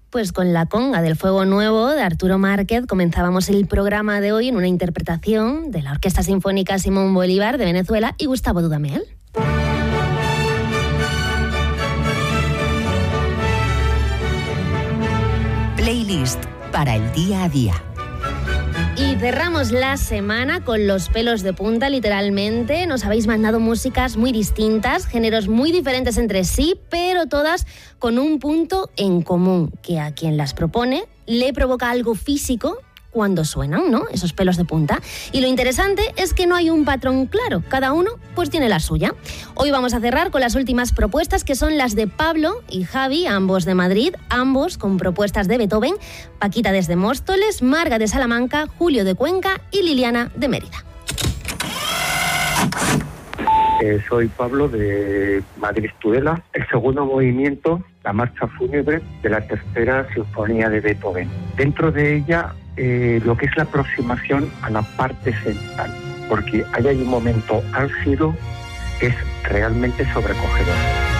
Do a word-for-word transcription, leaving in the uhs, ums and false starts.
Pues con la conga del Fuego Nuevo de Arturo Márquez comenzábamos el programa de hoy en una interpretación de la Orquesta Sinfónica Simón Bolívar de Venezuela y Gustavo Dudamel. Playlist para el día a día. Y cerramos la semana con los pelos de punta, literalmente. Nos habéis mandado músicas muy distintas, géneros muy diferentes entre sí, pero todas con un punto en común, que a quien las propone le provoca algo físico cuando suenan, ¿no? Esos pelos de punta. Y lo interesante es que no hay un patrón claro, cada uno pues tiene la suya. Hoy vamos a cerrar con las últimas propuestas, que son las de Pablo y Javi, ambos de Madrid, ambos con propuestas de Beethoven, Paquita desde Móstoles, Marga de Salamanca, Julio de Cuenca y Liliana de Mérida. Eh, soy Pablo de Madrid, Tudela. El segundo movimiento, la marcha fúnebre de la tercera sinfonía de Beethoven. Dentro de ella, eh, lo que es la aproximación a la parte central, porque ahí hay un momento álgido que es realmente sobrecogedor.